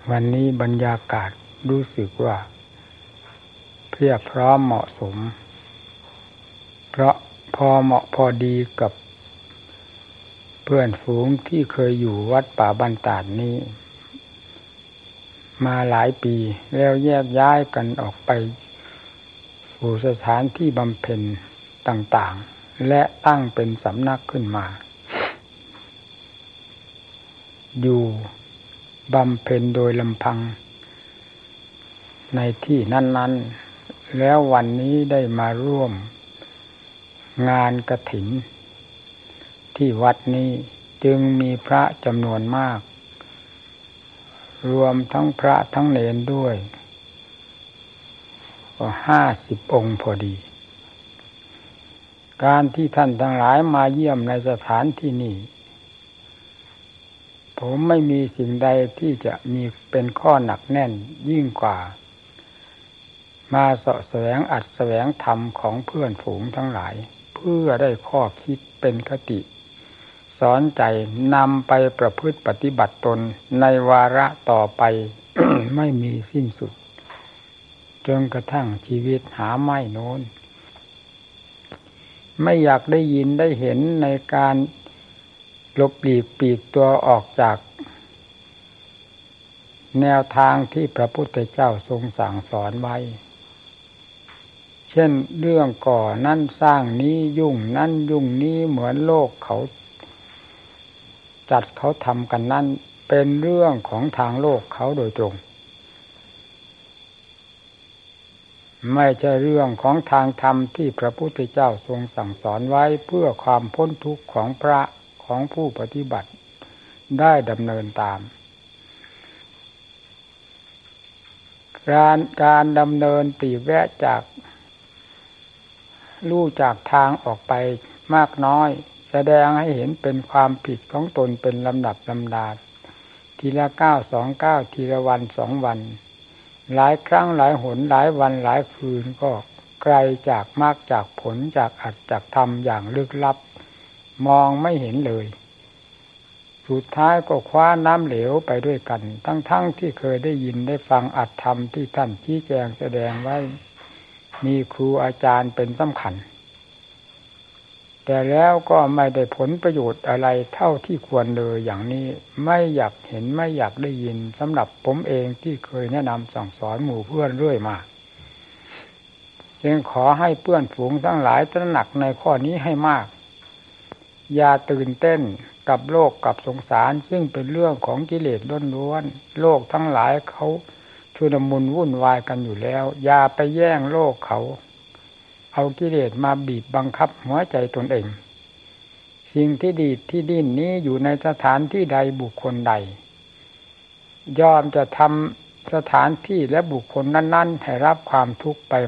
วันนี้บรรยากาศรู้สึกว่าเพียบพร้อมเหมาะสมเพราะพอเหมาะพอดีกับเพื่อนฝูงที่เคยอยู่วัดป่าบ้านตาดนี้มาหลายปีแล้วแยกย้ายกันออกไปสู่สถานที่บำเพ็ญต่างๆและตั้งเป็นสำนักขึ้นมาอยู่บำเพ็ญโดยลำพังในที่นั้นๆแล้ววันนี้ได้มาร่วมงานกฐินที่วัดนี้จึงมีพระจำนวนมากรวมทั้งพระทั้งเณรด้วยก็50 องค์พอดีการที่ท่านทั้งหลายมาเยี่ยมในสถานที่นี้ผมไม่มีสิ่งใดที่จะมีเป็นข้อหนักแน่นยิ่งกว่ามาเสาะแสวงอัดแสวงธรรมของเพื่อนฝูงทั้งหลายเพื่อได้ข้อคิดเป็นคติสอนใจนำไปประพฤติปฏิบัติตนในวาระต่อไป ไม่มีสิ้นสุดจนกระทั่งชีวิตหาไม่โน้นไม่อยากได้ยินได้เห็นในการหลบหลีกปีกตัวออกจากแนวทางที่พระพุทธเจ้าทรงสั่งสอนไว้เช่นเรื่องก่อนั่นสร้างนี้ยุ่งนั่นยุ่งนี้เหมือนโลกเขาจัดเขาทำกันนั่นเป็นเรื่องของทางโลกเขาโดยตรงไม่ใช่เรื่องของทางธรรมที่พระพุทธเจ้าทรงสั่งสอนไว้เพื่อความพ้นทุกข์ของพระของผู้ปฏิบัติได้ดำเนินตามการดำเนินตีแวะจากลู่จากทางออกไปมากน้อยแสดงให้เห็นเป็นความผิดของตนเป็นลำดับลำดาทีละ9 2 9ทีละวัน2 วันหลายครั้งหลายหนหลายวันหลายคืนก็ไกลจากมรรคจากผลจากอัตจากธรรมอย่างลึกลับมองไม่เห็นเลยสุดท้ายก็คว้าน้ำเหลวไปด้วยกันทั้งที่เคยได้ยินได้ฟังอัตธรรมที่ท่านชี้แจงแสดงไว้มีครูอาจารย์เป็นสำคัญแต่แล้วก็ไม่ได้ผลประโยชน์อะไรเท่าที่ควรเลยอย่างนี้ไม่อยากเห็นไม่อยากได้ยินสำหรับผมเองที่เคยแนะนำสั่งสอนหมู่เพื่อนเรื่อยมาจึงขอให้เพื่อนฝูงทั้งหลายตระหนักในข้อนี้ให้มากอย่าตื่นเต้นกับโลกกับสงสารซึ่งเป็นเรื่องของกิเลสล้วนๆโลกทั้งหลายเขาชุลมุนวุ่นวายกันอยู่แล้วอย่าไปแย่งโลกเขาเอากิเลสมาบีบบังคับหัวใจตนเองสิ่งที่ดีที่ดิ้นนี้อยู่ในสถานที่ใดบุคคลใดยอมจะทำสถานที่และบุคคลนั้นๆให้รับความทุกข์ไป